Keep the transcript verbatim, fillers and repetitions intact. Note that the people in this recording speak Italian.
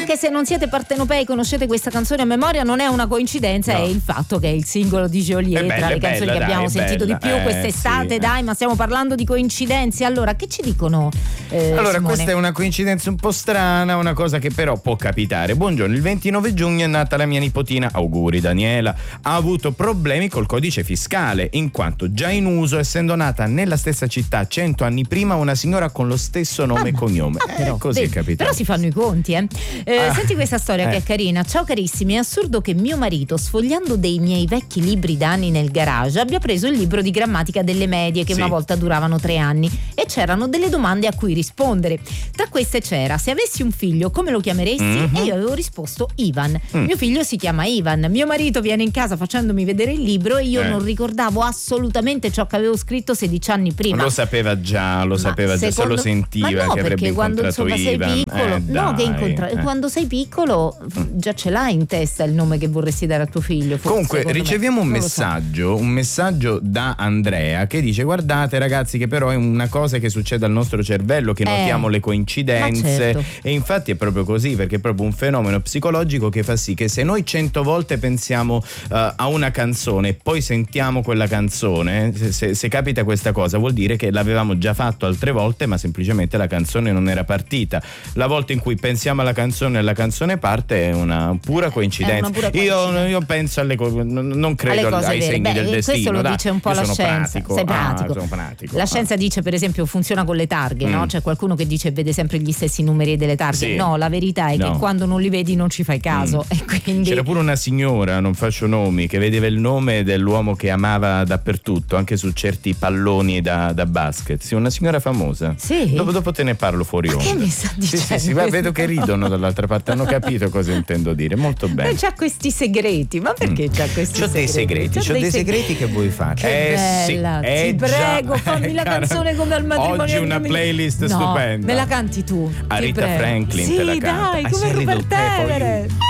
Anche se non siete partenopei, conoscete questa canzone a memoria, non è una coincidenza, no. È il fatto che è il singolo di Geolier tra le canzoni bella, che abbiamo dai, sentito bella. di più eh, quest'estate, sì. Dai, ma stiamo parlando di coincidenze. Allora, che ci dicono? Eh, allora, Simone? Questa è una coincidenza un po' strana, una cosa che però può capitare. Buongiorno, il ventinove giugno è nata la mia nipotina, auguri Daniela, ha avuto problemi col codice fiscale, in quanto già in uso, essendo nata nella stessa città cento anni prima, una signora con lo stesso nome ah, e cognome. Ah, però, eh, così vedi, è capitato. Però si fanno i conti, eh. eh ah, senti questa storia eh. che è carina. Ciao carissimi, è assurdo che mio marito, sfogliando dei miei vecchi libri d'anni nel garage, abbia preso il libro di grammatica delle medie che sì. una volta duravano tre anni e c'erano delle domande a cui rispondere. Tra queste c'era: se avessi un figlio come lo chiameresti? Mm-hmm. E io avevo risposto Ivan. Mm. Mio figlio si chiama Ivan. Mio marito viene in casa facendomi vedere il libro e io eh. non ricordavo assolutamente ciò che avevo scritto sedici anni prima. Lo sapeva già, lo ma sapeva già, se lo sentiva ma no, che avrebbe quando, incontrato insomma, Ivan. Sei piccolo, eh, no, che incontra- eh. quando sei piccolo già ce l'hai in testa il nome che vorresti dare a tuo figlio. Forse, comunque riceviamo me. un messaggio, so. un messaggio da Andrea che dice: guardate ragazzi che però è una cosa che succede al nostro cervello, che notiamo eh, le coincidenze, certo. E infatti è proprio così, perché è proprio un fenomeno psicologico che fa sì che se noi cento volte pensiamo uh, a una canzone e poi sentiamo quella canzone, se, se, se capita questa cosa vuol dire che l'avevamo già fatto altre volte ma semplicemente la canzone non era partita. La volta in cui pensiamo alla canzone e la canzone parte è una pura coincidenza, una pura coincidenza. Io, io penso alle cose, non credo alle ai segni Beh, del destino. Questo lo dai, dice un po' la scienza. Pratico. Sei pratico. Ah, sono pratico. La ah. scienza dice per esempio funziona con le targhe, mm. no? C'è qualcuno che dice vede sempre gli stessi numeri delle targhe. Sì. No, la verità è no. che quando non li vedi non ci fai caso. Mm. E quindi... C'era pure una signora, non faccio nomi, che vedeva il nome dell'uomo che amava dappertutto, anche su certi palloni da, da basket. Sì, una signora famosa. Sì. Dopo, dopo te ne parlo fuori onda. Che mi sta dicendo? Sì, sì, sì, vedo che ridono dall'altra parte, hanno capito cosa intendo dire. Molto bene. Ma c'ha questi segreti, ma perché mm. c'ha questi c'ho segreti? Dei segreti, c'ho, c'ho dei segreti che vuoi fare. Che eh, bella, sì, eh, ti prego, già, fammi eh, la cara, canzone come al matrimonio. Oggi una playlist no, stupenda. Me la canti tu. Aretha Franklin sì, te la canta. Dai, come Rupert Everett.